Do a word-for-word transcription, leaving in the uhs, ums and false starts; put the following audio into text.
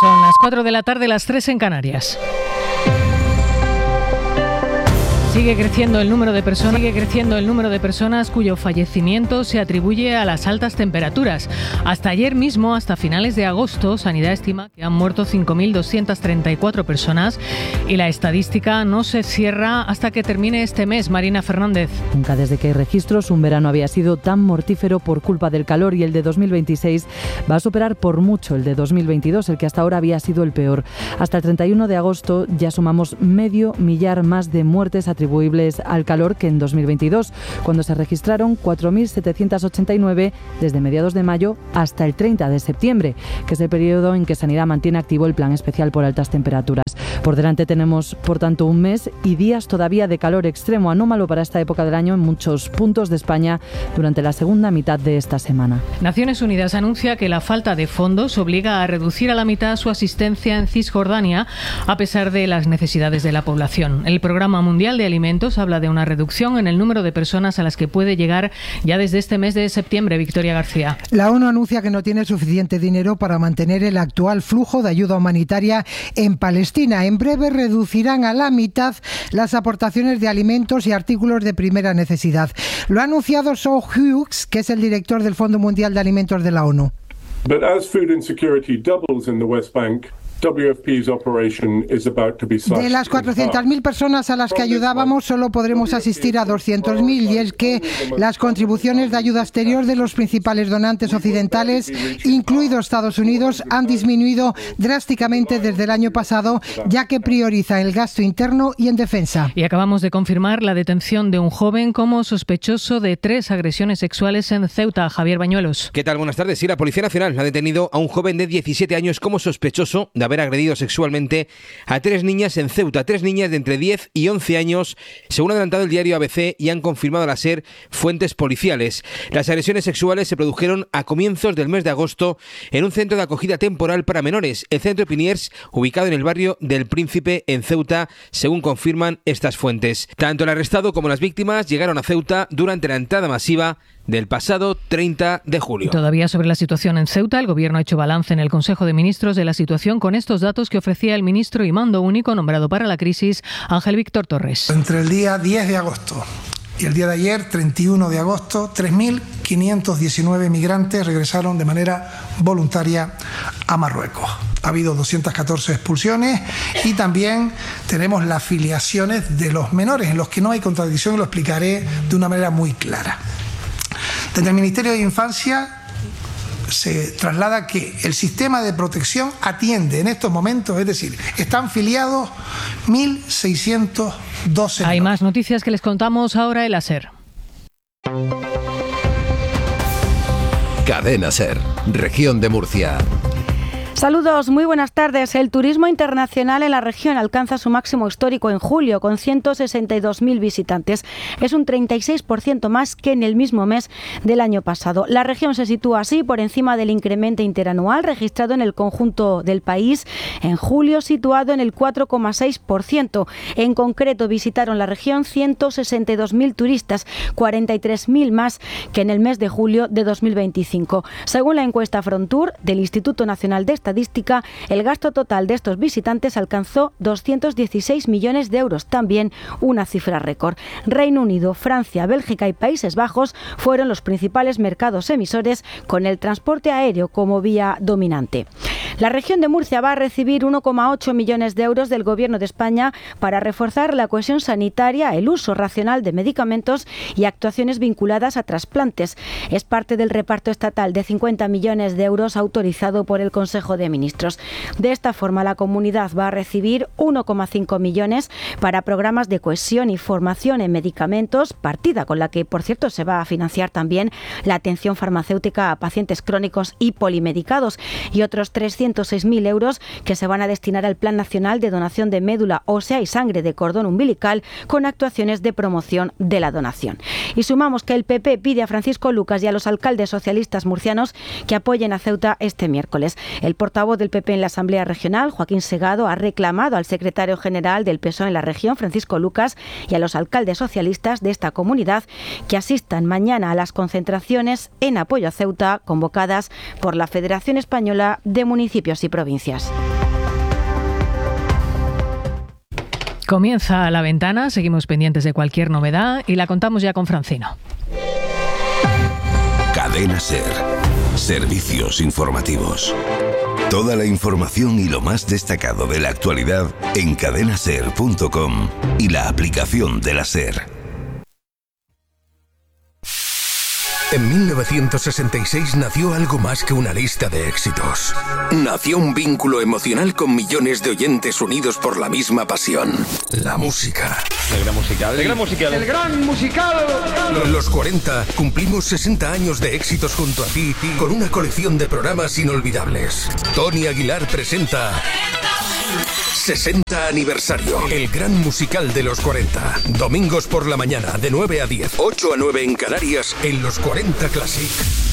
Son las cuatro de la tarde, las tres en Canarias. Sigue creciendo el número de personas, sigue creciendo el número de personas cuyo fallecimiento se atribuye a las altas temperaturas. Hasta ayer mismo, hasta finales de agosto, Sanidad estima que han muerto cinco mil doscientas treinta y cuatro personas y la estadística no se cierra hasta que termine este mes. Marina Fernández. Nunca desde que hay registros un verano había sido tan mortífero por culpa del calor, y el de dos mil veintiséis va a superar por mucho el de dos mil veintidós, el que hasta ahora había sido el peor. Hasta el treinta y uno de agosto ya sumamos medio millar más de muertes atribuidas atribuibles al calor que en dos mil veintidós, cuando se registraron cuatro mil setecientos ochenta y nueve desde mediados de mayo hasta el treinta de septiembre, que es el periodo en que Sanidad mantiene activo el plan especial por altas temperaturas. Por delante tenemos, por tanto, un mes y días todavía de calor extremo, anómalo para esta época del año en muchos puntos de España durante la segunda mitad de esta semana. Naciones Unidas anuncia que la falta de fondos obliga a reducir a la mitad su asistencia en Cisjordania, a pesar de las necesidades de la población. El Programa Mundial de Alimentos habla de una reducción en el número de personas a las que puede llegar ya desde este mes de septiembre. Victoria García. La ONU anuncia que no tiene suficiente dinero para mantener el actual flujo de ayuda humanitaria en Palestina. En breve reducirán a la mitad las aportaciones de alimentos y artículos de primera necesidad. Lo ha anunciado Shaw Hughes, que es el director del Fondo Mundial de Alimentos de la ONU. But as food insecurity doubles in the West Bank, W F P's operation is about to be slashed. De las cuatrocientas mil personas a las que ayudábamos, solo podremos asistir a doscientas mil, y es que las contribuciones de ayuda exterior de los principales donantes occidentales, incluido Estados Unidos, han disminuido drásticamente desde el año pasado, ya que prioriza el gasto interno y en defensa. Y acabamos de confirmar la detención de un joven como sospechoso de tres agresiones sexuales en Ceuta. Javier Bañuelos. ¿Qué tal? Buenas tardes. Sí, la Policía Nacional ha detenido a un joven de diecisiete años como sospechoso de haber agredido sexualmente a tres niñas en Ceuta, tres niñas de entre diez y once años, según ha adelantado el diario A B C y han confirmado a la SER fuentes policiales. Las agresiones sexuales se produjeron a comienzos del mes de agosto en un centro de acogida temporal para menores, el Centro Piniers, ubicado en el barrio del Príncipe en Ceuta, según confirman estas fuentes. Tanto el arrestado como las víctimas llegaron a Ceuta durante la entrada masiva del pasado treinta de julio. Todavía sobre la situación en Ceuta, el Gobierno ha hecho balance en el Consejo de Ministros de la situación con estos datos que ofrecía el ministro y mando único nombrado para la crisis, Ángel Víctor Torres. Entre el día diez de agosto y el día de ayer, treinta y uno de agosto, tres mil quinientos diecinueve migrantes regresaron de manera voluntaria a Marruecos. Ha habido doscientas catorce expulsiones y también tenemos las filiaciones de los menores, en los que no hay contradicción, y lo explicaré de una manera muy clara. Desde el Ministerio de Infancia se traslada que el sistema de protección atiende en estos momentos, es decir, están filiados mil seiscientos doce. Hay más noticias que les contamos ahora en la SER. Cadena SER, Región de Murcia. Saludos, muy buenas tardes. El turismo internacional en la región alcanza su máximo histórico en julio, con ciento sesenta y dos mil visitantes. Es un treinta y seis por ciento más que en el mismo mes del año pasado. La región se sitúa así por encima del incremento interanual registrado en el conjunto del país en julio, situado en el cuatro coma seis por ciento. En concreto, visitaron la región ciento sesenta y dos mil turistas, cuarenta y tres mil más que en el mes de julio de dos mil veinticinco. Según la encuesta Frontur del Instituto Nacional de Estadística, el gasto total de estos visitantes alcanzó doscientos dieciséis millones de euros, también una cifra récord. Reino Unido, Francia, Bélgica y Países Bajos fueron los principales mercados emisores, con el transporte aéreo como vía dominante. La región de Murcia va a recibir uno coma ocho millones de euros del Gobierno de España para reforzar la cohesión sanitaria, el uso racional de medicamentos y actuaciones vinculadas a trasplantes. Es parte del reparto estatal de cincuenta millones de euros autorizado por el Consejo de Ministros. De esta forma, la comunidad va a recibir uno coma cinco millones para programas de cohesión y formación en medicamentos, partida con la que, por cierto, se va a financiar también la atención farmacéutica a pacientes crónicos y polimedicados, y otros trescientos seis mil euros que se van a destinar al Plan Nacional de Donación de Médula Ósea y Sangre de Cordón Umbilical, con actuaciones de promoción de la donación. Y sumamos que el P P pide a Francisco Lucas y a los alcaldes socialistas murcianos que apoyen a Ceuta este miércoles. El portavoz del P P en la Asamblea Regional, Joaquín Segado, ha reclamado al secretario general del P S O E en la región, Francisco Lucas, y a los alcaldes socialistas de esta comunidad que asistan mañana a las concentraciones en apoyo a Ceuta convocadas por la Federación Española de Municipios y Provincias. Comienza La Ventana, seguimos pendientes de cualquier novedad y la contamos ya con Francino. Cadena SER. Servicios informativos. Toda la información y lo más destacado de la actualidad en cadena ser punto com y la aplicación de la SER. En mil novecientos sesenta y seis nació algo más que una lista de éxitos. Nació un vínculo emocional con millones de oyentes unidos por la misma pasión. La música. El gran musical. El gran musical. El gran musical. En los cuarenta cumplimos sesenta años de éxitos junto a ti con una colección de programas inolvidables. Tony Aguilar presenta sesenta aniversario. El gran musical de los cuarenta. Domingos por la mañana de nueve a diez, ocho a nueve en Canarias en los cuarenta Classic.